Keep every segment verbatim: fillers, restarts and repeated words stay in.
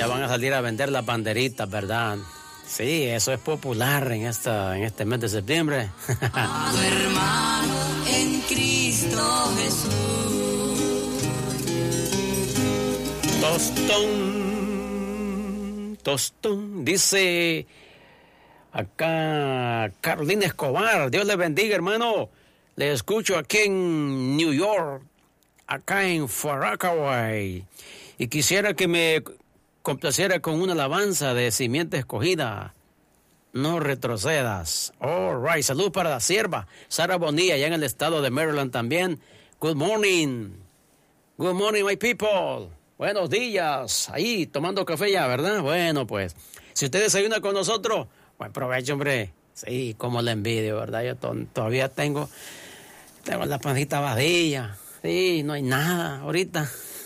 Ya van a salir a vender las banderitas, ¿verdad? Sí, eso es popular en esta en este mes de septiembre. Tu hermano en Cristo Jesús. Tostón, tostón, dice acá Carolina Escobar. Dios le bendiga, hermano. Le escucho aquí en New York, acá en Farrakaway. Y quisiera que me complaciera con una alabanza de Simiente Escogida. No retrocedas. All right. Salud para la sierva Sara Bonilla, allá en el estado de Maryland también. Good morning. Good morning, my people. Buenos días. Ahí, tomando café ya, ¿verdad? Bueno, pues, si usted desayuna con nosotros, buen provecho, hombre. Sí, como la envidio, ¿verdad? Yo to- todavía tengo, tengo la pancita vacía. Sí, no hay nada ahorita.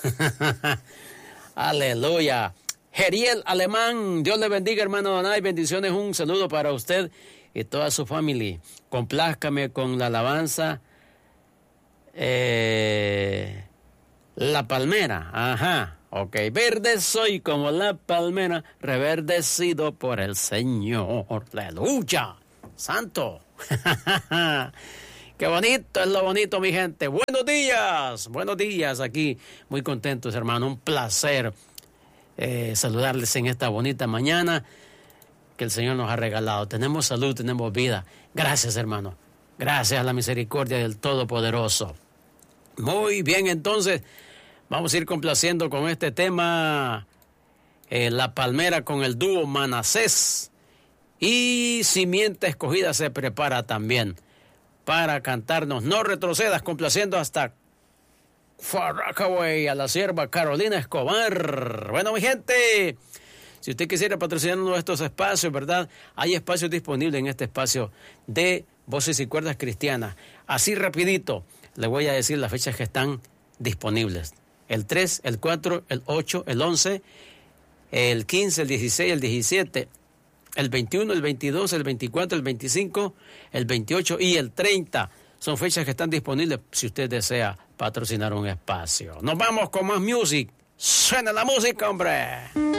Aleluya. Geriel Alemán, Dios le bendiga, hermano Donay, bendiciones, un saludo para usted y toda su familia. Complázcame con la alabanza eh, La Palmera, ajá, ok. Verde soy como la palmera, reverdecido por el Señor. Aleluya, santo. Qué bonito es lo bonito, mi gente. Buenos días, buenos días aquí. Muy contentos, hermano, un placer eh, saludarles en esta bonita mañana que el Señor nos ha regalado. Tenemos salud, tenemos vida. Gracias, hermano. Gracias a la misericordia del Todopoderoso. Muy bien, entonces, vamos a ir complaciendo con este tema, eh, La Palmera con el dúo Manasés. Y Simiente Escogida se prepara también para cantarnos No Retrocedas, complaciendo hasta Farrakaway a la sierva Carolina Escobar. Bueno, mi gente, si usted quisiera patrocinarnos estos espacios, ¿verdad? Hay espacios disponibles en este espacio de Voces y Cuerdas Cristianas. Así rapidito, le voy a decir las fechas que están disponibles. El tres, el cuatro, el ocho, el once, el quince, el dieciséis, el diecisiete, el veintiuno, el veintidós, el veinticuatro, el veinticinco, el veintiocho y el treinta. Son fechas que están disponibles si usted desea patrocinar un espacio. Nos vamos con más music. ¡Suena la música, hombre!